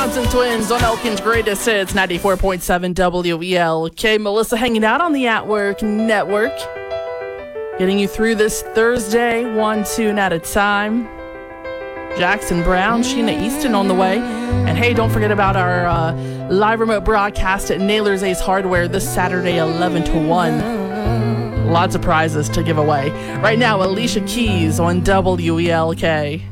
Johnson Twins on Elkin's Greatest Hits, 94.7 WELK. Melissa hanging out on the At Work Network, getting you through this Thursday, one tune at a time. Jackson Brown, Sheena Easton on the way. And hey, don't forget about our live remote broadcast at Naylor's Ace Hardware this Saturday, 11 to 1. Lots of prizes to give away. Right now, Alicia Keys on WELK.